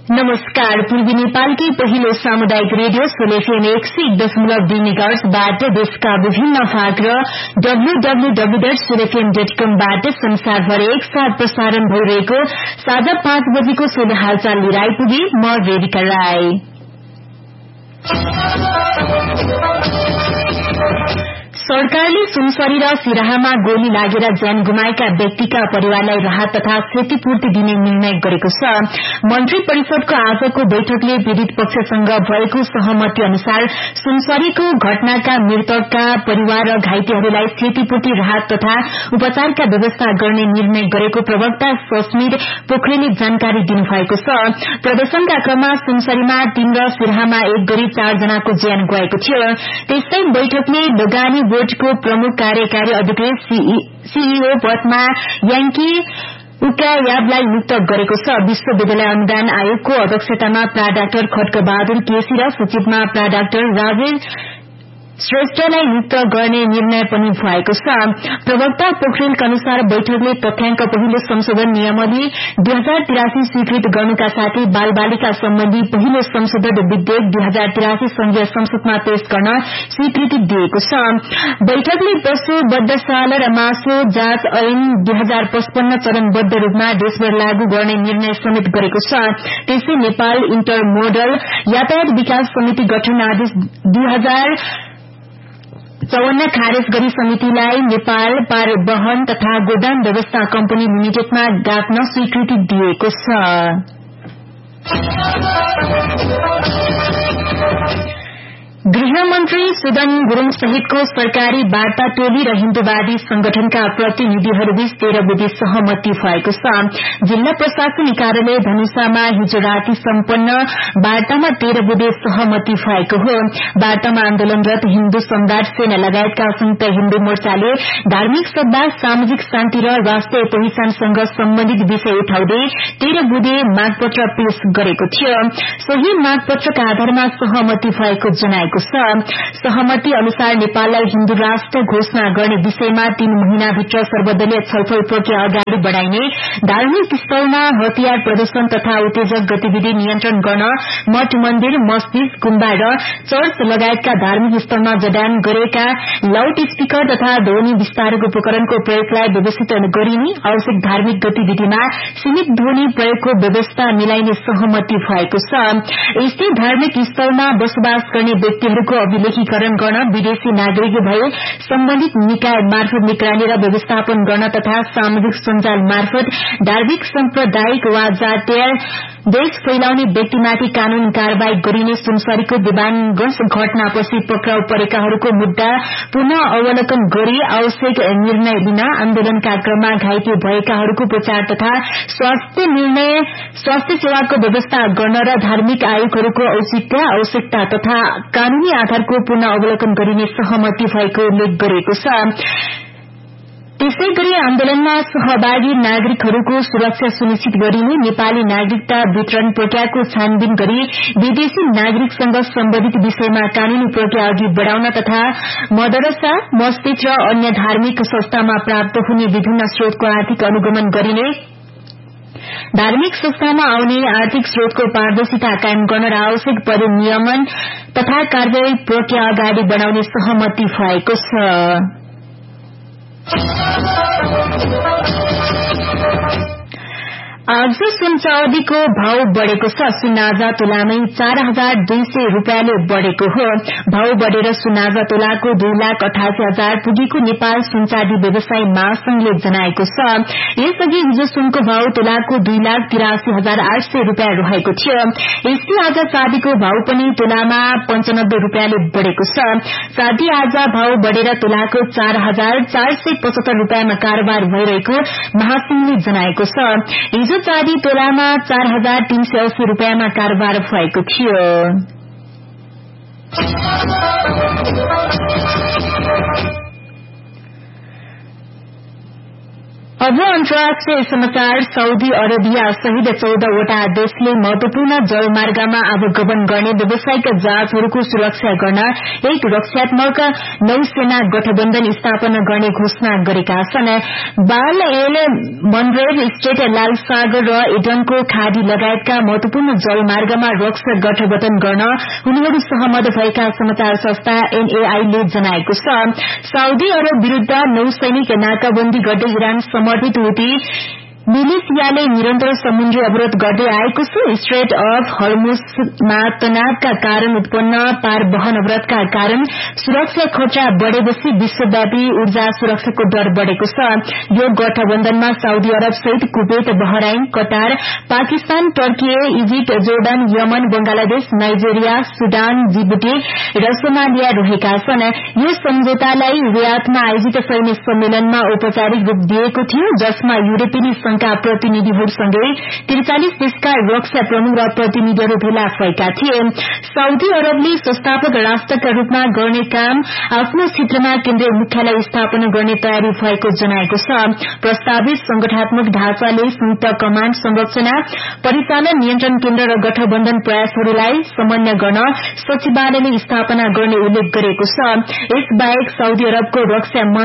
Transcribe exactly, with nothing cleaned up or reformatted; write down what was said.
नमस्कार। पूर्वी नेपालकै पहिलो सामुदायिक रेडियो सोल एफएम एक सय एक दशमलव दुई मेगाहर्जबाट देशका विभिन्न भाग र डब्ल्यूडब्ल्यूडब्ल्यू डट सोल एफएम डट कम बाट संसारभर एकसाथ प्रसारण भइरहेको साँझ पाँच बजेको सोल हालचाल लिएर आइपुगे। म रेडिका राई। सरकारले सुनसरी र सिराहामा गोली लागेर ज्यान गुमाएका व्यक्तिका परिवारलाई राहत तथा क्षतिपूर्ति दिने निर्णय गरेको छ। मन्त्री परिषदको आजको बैठकले पीड़ित पक्षसँग भएको सहमति अनुसार सुनसरीको घटनाका मृतकका परिवार र घाइतेहरूलाई क्षतिपूर्ति राहत तथा उपचारका व्यवस्था गर्ने निर्णय गरेको प्रवक्ता सस्मिर पोखरेलले जानकारी दिनुभएको छ। प्रदर्शनका क्रममा सुनसरीमा तीन र सिराहामा एक गरी चार जनाको ज्यान गएको थियो। त्यस्तै बैठकले लगानी बोर्डको प्रमुख कार्यकारी अधिकृत सीईओ पदमा याङ्की उकायाबलाई नियुक्त गरेको छ। विश्वविद्यालय अनुदान आयोगको अध्यक्षतामा प्रा डाक्टर खड्क बहादुर केसी र सचिवमा प्रा डाक्टर राजेश श्रेष्ठलाई नियुक्त गर्ने निर्णय पनि भएको छ। प्रवक्ता पोखरेलका अनुसार बैठकले तथ्याङ्क पहिलो संशोधन नियमावली दुई हजार तिरासी स्वीकृत गर्नुका साथै बाल बालिका सम्बन्धी पहिलो संशोधन विधेयक दुई हजार तिरासी संघीय संसदमा पेश गर्न स्वीकृति दिएको छ। बैठकले पशु बद्धशाला र मासु जाँच ऐन दुई हजार पचपन्न चरणबद्ध रूपमा देशभर लागू गर्ने निर्णय समेत गरेको छ। त्यसै नेपाल इन्टरमोडल यातायात विकास समिति गठन आदेश दुई हजार चौवन्न खारेज गरी समितिलाई नेपाल परिवहन तथा गोदाम व्यवस्था कम्पनी लिमिटेडमा गाँच्न स्वीकृति दिएको छ। गृहमन्त्री सुदन गुरूङ सहितको सरकारी वार्ता टोली र हिन्दूवादी संगठनका प्रतिनिधिहरूबीच तेह्र बुँदे सहमति भएको छ। जिल्ला प्रशासन कार्यालय धनुषामा हिजो राति सम्पन्न वार्तामा तेह्र बुँदे सहमति भएको हो। वार्तामा आन्दोलनरत हिन्दू सम्राट सेना लगायतका संयुक्त हिन्दू मोर्चाले धार्मिक सद्भाव, सामाजिक शान्ति र राष्ट्रिय पहिचानसँग सम्बन्धित विषय उठाउँदै तेह्र बुँदे मागपत्र पेश गरेको थियो। सोही मागपत्रका आधारमा सहमति भएको जनाएको सहमति अनुसार नेपाललाई हिन्दू राष्ट्र घोषणा गर्ने विषयमा तीन महिनाभित्र सर्वदलीय छलफल प्रक्रिया अगाडि बढ़ाइने, धार्मिक स्थलमा हतियार प्रदर्शन तथा उत्तेजक गतिविधि नियन्त्रण गर्न मठ मन्दिर, मस्जिद, गुम्बा र चर्च लगायतका धार्मिक स्थलमा जडान गरेका लाउड स्पीकर तथा ध्वनि विस्तारक उपकरणको प्रयोगलाई व्यवस्थित गरिने, आवश्यक धार्मिक गतिविधिमा सीमित ध्वनि प्रयोगको व्यवस्था मिलाइने सहमति भएको छ। यस्तै धार्मिक स्थलमा बसोबास गर्ने व्यक्तिहरूको अभिलेखीकरण गर्न, विदेशी नागरिक भए सम्बन्धित निकाय मार्फत निगरानी र व्यवस्थापन गर्न तथा सामाजिक सञ्जाल मार्फत धार्मिक साम्प्रदायिक वा जातीय देश फैलाउने व्यक्तिमाथि कानून कार्यवाही गरिने, सुनसरीको दिवानगंज घटनापछि पक्राउ परेकाहरूको मुद्दा पुनः अवलोकन गरी आवश्यक निर्णय लिन, आन्दोलनका क्रममा घाइते भएकाहरूको उपचार तथा स्वास्थ्य निर्णय स्वास्थ्य सेवाको व्यवस्था गर्न र धार्मिक आयोगहरूको औचित्य, आवश्यकता तथा कानूनी आधारको पुनः अवलोकन गरिने सहमति भएको उल्लेख गरिएको छ। त्यसै गरी आन्दोलनमा सहभागी नागरिकहरूको सुरक्षा सुनिश्चित गरिने, नेपाली नागरिकता वितरण प्रक्रियाको छानबिन गरी विदेशी नागरिकसँग सम्बन्धित विषयमा कानूनी प्रक्रिया अघि बढ़ाउन तथा मदरसा, मस्जिद र अन्य धार्मिक संस्थामा प्राप्त हुने विभिन्न स्रोतको आर्थिक अनुगमन गरिने, धार्मिक संस्थामा आउने आर्थिक स्रोतको पारदर्शिता कायम गर्न र आवश्यक परिनियमन तथा कार्यवाही प्रक्रिया अगाडि बढ़ाउने सहमति भएको छ। आज सुन चाँदीको भाव बढ़ेको छ। सुनाजा तोलामै चार हजार दुई सय रूपियाँले बढ़ेको हो। भाव बढ़ेर सुनाजा तोलाको दुई लाख अठासी हजार पुगेको नेपाल सुनचाँदी व्यवसायी महासंघले जनाएको छ। यसअघि हिजो सुनको भाव तोलाको दुई लाख तिरासी हजार आठ सय रूपियाँ रहेको थियो। यसले आज चाँदीको भाव पनि तोलामा पञ्चानब्बे रूपियाँले बढ़ेको छ। चाँदी आज भाव बढ़ेर तोलाको चार हजार चार सय पचहत्तर रूपियाँमा कारोबार भइरहेको महासंघले जनाएको छ। हिजो चाँदी तोलामा चार हजार तीन सय अस्सी रूपियाँमा कारोबार भएको थियो। अब अन्तर्राष्ट्रिय समाचार। साउदी अरेबिया सहित चौध वटा देशले महत्वपूर्ण जलमार्गमा आवागमन गर्ने व्यावसायिक जहाजहरूको सुरक्षा गर्न एक रक्षात्मक नौसेना गठबन्धन स्थापना गर्ने घोषणा गरेका छन्। बाल एल मनरेब स्टेट लाल सागर र एडनको खाड़ी लगायतका महत्वपूर्ण जलमार्गमा रक्षा गठबन्धन गर्न उनीहरू सहमत भएका समाचार संस्था एनएआईले जनाएको छ। साउदी अरब विरूद्ध नौसैनिक नाकाबन्दी गर्दै इरान समर्पित हुती मिलिसियाले निरन्तर समुद्री अवरोध गर्दै आएको छ। स्ट्रेट अफ हर्मुजमा तनावका कारण उत्पन्न पारवहन अवरोधका कारण सुरक्षा खतरा बढ़ेपछि विश्वव्यापी ऊर्जा सुरक्षाको डर बढ़ेको छ। यो गठबन्धनमा साउदी अरब सहित Kuwait, Bahrain, Qatar, Pakistan, Turkey, Egypt, Jordan, Yemen, Bangladesh, Nigeria, Sudan, Djibouti र सोमालिया रहेका छन्। यो सम्झौतालाई रियादमा आयोजित सैन्य सम्मेलनमा औपचारिक रूप दिएको थियो, जसमा युरोपेली संघका प्रतिनिधिहरूसँगै त्रिचालिस देशका रक्षा प्रमुख र प्रतिनिधिहरू भेला भएका थिए। साउदी अरबले संस्थापक राष्ट्रका रूपमा गर्ने काम आफ्नो क्षेत्रमा केन्द्रीय मुख्यालय स्थापना गर्ने तयारी भएको जनाएको छ। प्रस्तावित संगठनात्मक ढाँचाले संयुक्त कमाण्ड, संरचना, परिचालन, नियन्त्रण केन्द्र र गठबन्धन प्रयासहरूलाई समन्वय गर्न सचिवालयले स्थापना गर्ने उल्लेख गरेको छ। यसबाहेक साउदी अरबको रक्षा